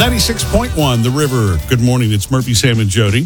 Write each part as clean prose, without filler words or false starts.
96.1 The River. Good morning. It's Murphy, Sam, and Jody.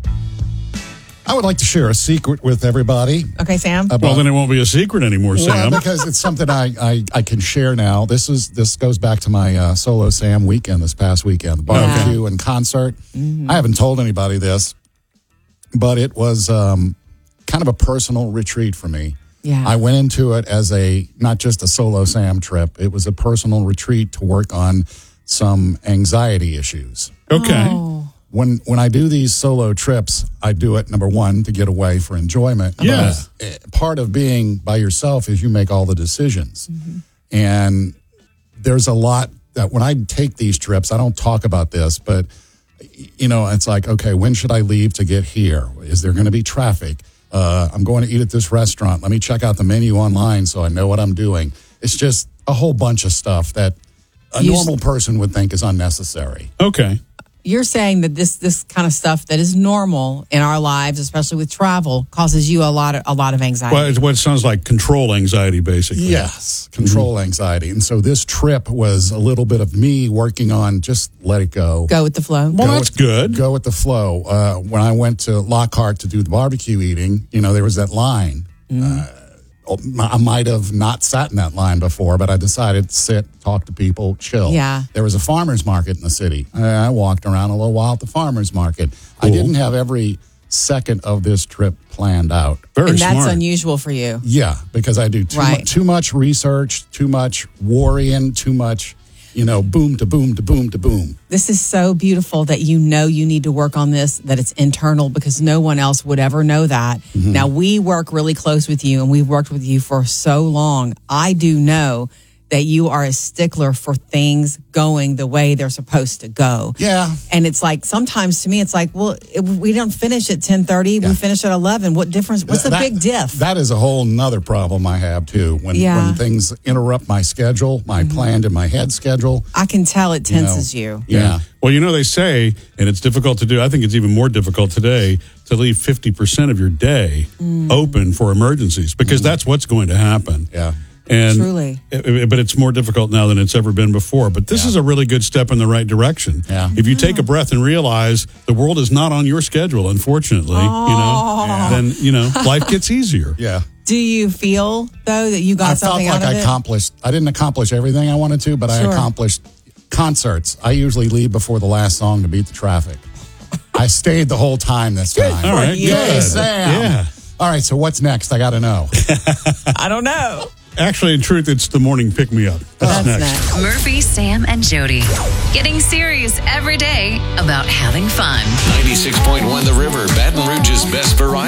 I would like to share a secret with everybody. Okay, Sam. Well, then it won't be a secret anymore, Sam. Well, because it's something I can share now. This goes back to my Solo Sam weekend this past weekend, the barbecue and concert. I haven't told anybody this, but it was kind of a personal retreat for me. Yeah. I went into it as not just a Solo Sam trip. It was a personal retreat to work on some anxiety issues. Okay. Oh. When I do these solo trips, I do it, number one, to get away for enjoyment. Yeah. But part of being by yourself is you make all the decisions. And there's a lot that when I take these trips, I don't talk about this, but, it's like, okay, when should I leave to get here? Is there going to be traffic? I'm going to eat at this restaurant. Let me check out the menu online so I know what I'm doing. It's just a whole bunch of stuff that a normal person would think is unnecessary. Okay. You're saying that this kind of stuff that is normal in our lives, especially with travel, causes you a lot of anxiety. Well, it's what sounds like control anxiety, basically. Yes, control anxiety. And so this trip was a little bit of me working on just let it go. Go with the flow. Well, that's good. Go with the flow. When I went to Lockhart to do the barbecue eating, there was that line. I might have not sat in that line before, but I decided to sit, talk to people, chill. Yeah. There was a farmer's market in the city. I walked around a little while at the farmer's market. Cool. I didn't have every second of this trip planned out. Very and that's smart. unusual for you. Yeah, because I do too much research, too much worrying, too much, boom to boom to boom to boom. This is so beautiful that you need to work on this, that it's internal, because no one else would ever know that. Now, we work really close with you, and we've worked with you for so long. I do know that you are a stickler for things going the way they're supposed to go. Yeah. And it's like, sometimes to me, it's like, well, we don't finish at 10:30. We finish at 11. What difference? What's the big diff? That is a whole nother problem I have, too. When things interrupt my schedule, my planned in my head schedule. I can tell it tenses you. Yeah. Well, they say, and it's difficult to do, I think it's even more difficult today, to leave 50% of your day open for emergencies, because that's what's going to happen. Yeah. And Truly. But it's more difficult now than it's ever been before. But this is a really good step in the right direction. Yeah. If you take a breath and realize the world is not on your schedule, unfortunately, then, life gets easier. Yeah. Do you feel, though, that you got something out of it? I felt like I didn't accomplish everything I wanted to, but I accomplished concerts. I usually leave before the last song to beat the traffic. I stayed the whole time this time. All right. Yay, Sam. Yeah. All right, so what's next? I got to know. I don't know. Actually, in truth, it's the morning pick-me-up. That's next. Murphy, Sam, and Jody. Getting serious every day about having fun. 96.1 The River, Baton Rouge's best variety.